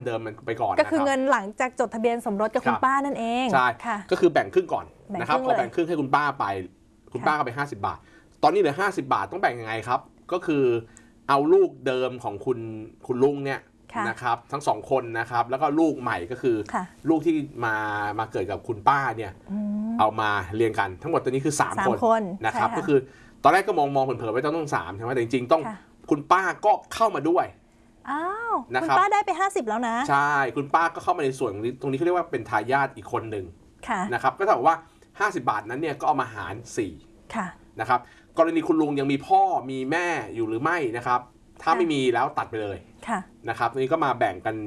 เดิมมันไปก่อนก็คือเงินหลังจากจดทะเบียนสมรสกับคุณป้านั่นเองใช่ก็คือแบ่งครึ่งก่อนนะครับพอแบ่งครึ่งให้คุณป้าไปคุณป้าก็ไป50 บาทตอนนี้เหลือ50 บาทต้องแบ่งยังไงครับก็คือเอาลูกเดิมของคุณลุงเนี่ยนะครับทั้ง2 คนนะครับแล้วก็ลูกใหม่ก็คือลูกที่มาเกิดกับคุณป้าเนี่ยเอามาเรียงกันทั้งหมดตัวนี้คือ3 คนนะครับก็คือตอนแรกก็มองเผินๆไว้ต้อง3ใช่ไหมแต่จริงๆต้องคุณป้าก็เข้ามาด้วยอ้าวคุณป้าได้ไป50แล้วนะใช่คุณป้าก็เข้ามาในส่วนตรงนี้เขาเรียกว่าเป็นทายาทอีกคนหนึ่งนะครับก็เท่ากับว่า50 บาทนั้นเนี่ยก็เอามาหาร4นะครับกรณีคุณลุงยังมีพ่อมีแม่อยู่หรือไม่นะครับถ้าไม่มีแล้วตัดไปเลยนะครับตรงนี้ก็มาแบ่งกัน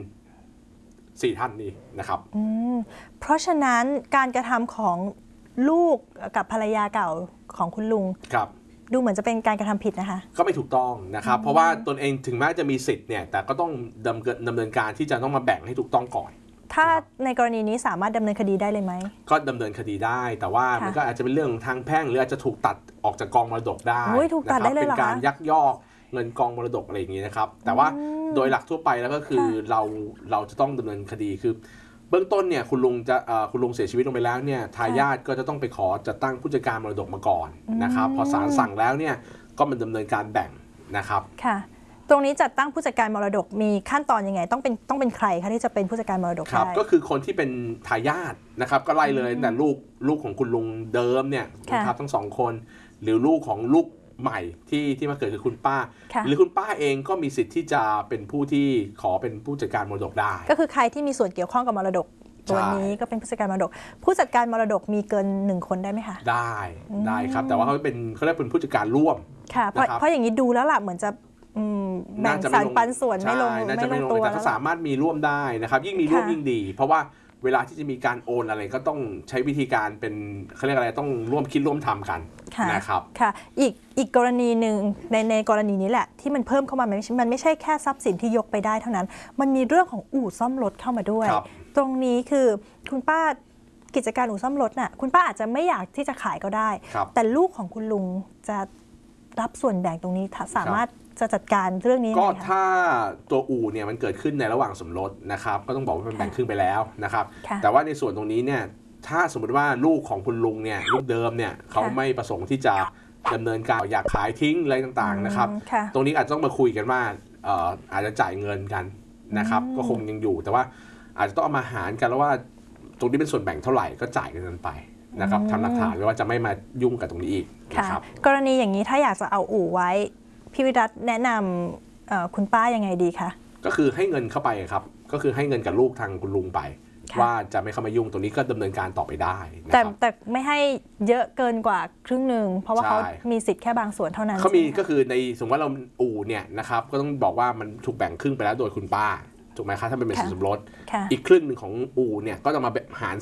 4 ท่านนี้นะครับเพราะฉะนั้นการกระทำของลูกกับภรรยาเก่าของคุณลุงดูเหมือนจะเป็นการกระทำผิดนะคะก็ไม่ถูกต้องนะครับเพราะว่าตนเองถึงแม้จะมีสิทธิ์เนี่ยแต่ก็ต้องดำเนินการที่จะต้องมาแบ่งให้ถูกต้องก่อนถ้าในกรณีนี้สามารถดำเนินคดีได้เลยไหมก็ดำเนินคดีได้แต่ว่ามันก็อาจจะเป็นเรื่องทางแพ่งหรืออาจจะถูกตัดออกจากกองมรดกได้ถูกตัดได้เลยเหรอคะเป็นการยักยอกเงินกองมรดกอะไรอย่างนี้นะครับแต่ว่าโดยหลักทั่วไปแล้วก็คือเราจะต้องดำเนินคดีคือเบื้องต้นเนี่ยคุณลุงเสียชีวิตลงไปแล้วเนี่ยทายาทก็จะต้องไปขอจัดตั้งผู้จัดการมรดกมาก่อนนะครับพอศาลสั่งแล้วเนี่ยก็มันดำเนินการแบ่งนะครับค่ะตรงนี้จัดตั้งผู้จัดการมรดกมีขั้นตอนยังไงต้องเป็นใครคะที่จะเป็นผู้จัดการมรดกครับก็คือคนที่เป็นทายาทนะครับก็ไล่เลยแต่ลูกของคุณลุงเดิมเนี่ยนะครับทั้ง2 คนหรือลูกของลูกใหม่ที่มาเกิดคือคุณป้าหรือคุณป้าเองก็มีสิทธิ์ที่จะเป็นผู้ที่ขอเป็นผู้จัดการมรดกได้ก็คือใครที่มีส่วนเกี่ยวข้องกับมรดกตัวนี้ก็เป็นผู้จัดการมรดกผู้จัดการมรดกมีเกิน1 คนได้ไหมคะได้ครับแต่ว่าเขาเรียกเป็นผู้จัดการร่วมค่ะเพราะอย่างนี้ดูแล้วล่ะเหมือนจะแบ่งสรรปันส่วนไม่ลงตัวแต่ก็สามารถมีร่วมได้นะครับยิ่งมีร่วมยิ่งดีเพราะว่าเวลาที่จะมีการโอนอะไรก็ต้องใช้วิธีการเป็นเขาเรียกอะไรต้องร่วมคิดร่วมทำกันนะครับค่ะอีกกรณีหนึ่งในกรณีนี้แหละที่มันเพิ่มเข้ามามันไม่ใช่แค่ทรัพย์สินที่ยกไปได้เท่านั้นมันมีเรื่องของอู่ซ่อมรถเข้ามาด้วยตรงนี้คือคุณป้ากิจการอู่ซ่อมรถน่ะคุณป้าอาจจะไม่อยากที่จะขายก็ได้แต่ลูกของคุณลุงจะรับส่วนแบ่งตรงนี้สามารถจะจัดการเรื่องนี้ก็ถ้าตัวอู่เนี่ยมันเกิดขึ้นในระหว่างสมรสนะครับก็ต้องบอกว่ามันแบ่งครึ่งไปแล้วนะครับแต่ว่าในส่วนตรงนี้เนี่ยถ้าสมมติว่าลูกของคุณลุงเนี่ยลูกเดิมเนี่ยเขาไม่ประสงค์ที่จะดำเนินการอยากขายทิ้งอะไรต่างๆนะครับตรงนี้อาจจะต้องมาคุยกันว่าอาจจะจ่ายเงินกันนะครับก็คงยังอยู่แต่ว่าอาจจะต้องเอามาหารกันแล้วว่าตรงนี้เป็นส่วนแบ่งเท่าไหร่ก็จ่ายกันไปนะครับทำหลักฐานไว้ว่าจะไม่มายุ่งกับตรงนี้อีกนะครับกรณีอย่างนี้ถ้าอยากจะเอาอู่ไว้พี่วิรัตแนะนำคุณป้ายังไงดีคะก็คือให้เงินเข้าไปครับก็คือให้เงินกับลูกทางคุณลุงไปว่าจะไม่เข้ามายุ่งตรงนี้ก็ดำเนินการต่อไปได้แต่ไม่ให้เยอะเกินกว่าครึ่งหนึ่งเพราะว่าเขามีสิทธิ์แค่บางส่วนเท่านั้นเขามีก็คือในสมมติว่าเราอู่เนี่ยนะครับก็ต้องบอกว่ามันถูกแบ่งครึ่งไปแล้วโดยคุณป้าถูกไหมครับถ้าเป็นสินสมรสอีกครึ่งหนึ่งของอู่เนี่ยก็จะมาหาร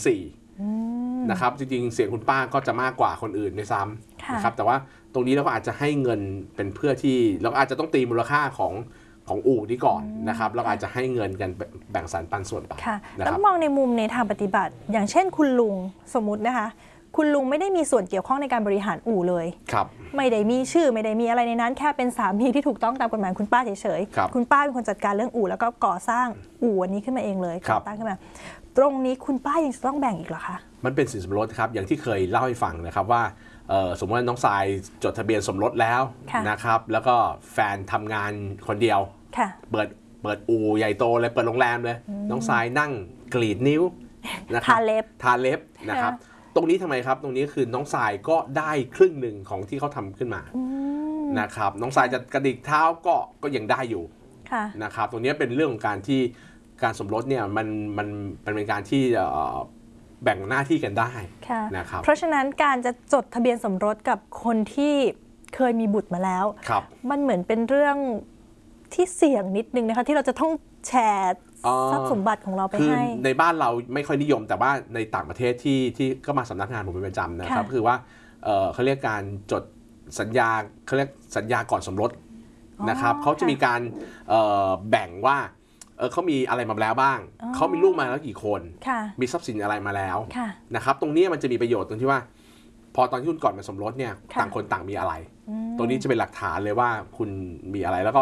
4นะครับจริงๆเสียงคุณป้าก็จะมากกว่าคนอื่นในซ้ำนะครับแต่ว่าตรงนี้เราก็อาจจะให้เงินเป็นเพื่อที่เราอาจจะต้องตีมูลค่าของอู่นี้ก่อนนะครับเราอาจจะให้เงินกันแบ่งสรรปันส่วนไปแล้วมองในมุมในทางปฏิบัติอย่างเช่นคุณลุงสมมุตินะคะคุณลุงไม่ได้มีส่วนเกี่ยวข้องในการบริหารอู่เลยไม่ได้มีชื่อไม่ได้มีอะไรในนั้นแค่เป็นสามีที่ถูกต้องตามกฎหมายคุณป้าเฉยๆคุณป้าเป็นคนจัดการเรื่องอู่แล้วก็ก่อสร้างอู่อันนี้ขึ้นมาเองเลยก่อตั้งขึ้นมาตรงนี้คุณป้ายังจะต้องแบ่งอีกเหรอคะมันเป็นสินสมรสครับอย่างที่เคยเล่าให้ฟังนะครับว่าสมมติว่าน้องทรายจดทะเบียนสมรสแล้วนะครับแล้วก็แฟนทำงานคนเดียวเปิดอู่ใหญ่โตเลยเปิดโรงแรมเลยน้องทรายนั่งกรีดนิ้วนะครับทาเล็บนะครับตรงนี้ทำไมครับตรงนี้คือน้องทรายก็ได้ครึ่งหนึ่งของที่เขาทำขึ้นมานะครับน้องทรายจะกระดิกเท้าก็ยังได้อยู่นะครับตรงนี้เป็นเรื่องของการที่การสมรสเนี่ยมันเป็นการที่แบ่งหน้าที่กันได้นะครับเพราะฉะนั้นการจะจดทะเบียนสมรสกับคนที่เคยมีบุตรมาแล้วมันเหมือนเป็นเรื่องที่เสี่ยงนิดนึงนะคะที่เราจะต้องแชร์ทรัพย์สมบัติของเราไปให้ในบ้านเราไม่ค่อยนิยมแต่ว่าในต่างประเทศที่ก็มาสำนักงานผมเป็นประจำนะครับคือว่าเขาเรียกการจดสัญญาเขาเรียกสัญญาก่อนสมรสนะครับเขาจะมีการแบ่งว่าเขามีอะไรมาแล้วบ้างเขามีลูกมาแล้วกี่คนมีทรัพย์สินอะไรมาแล้วนะครับตรงนี้มันจะมีประโยชน์ตรงที่ว่าพอตอนที่คุณก่อนมาสมรสเนี่ยต่างคนต่างมีอะไรตรงนี้จะเป็นหลักฐานเลยว่าคุณมีอะไรแล้วก็พ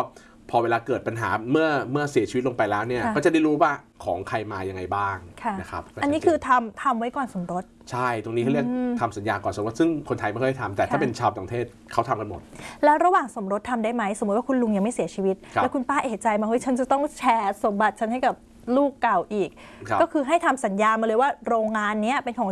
พอเวลาเกิดปัญหาเมื่อเสียชีวิตลงไปแล้วเนี่ยก็จะได้รู้ว่าของใครมายังไงบ้างนะครับอันนี้คือทำไว้ก่อนสมรสใช่ตรงนี้เขาเรียกทำสัญญาก่อนสมรสซึ่งคนไทยไม่ค่อยทำแต่ถ้าเป็นชาวต่างประเทศเขาทำกันหมดแล้วระหว่างสมรสทำได้ไหมสมมติว่าคุณลุงยังไม่เสียชีวิตแล้วคุณป้าเอะใจมาเฮ้ยฉันจะต้องแชร์สมบัติฉันให้กับลูกเก่าอีกก็คือให้ทำสัญญามาเลยว่าโรงงานนี้เป็นของ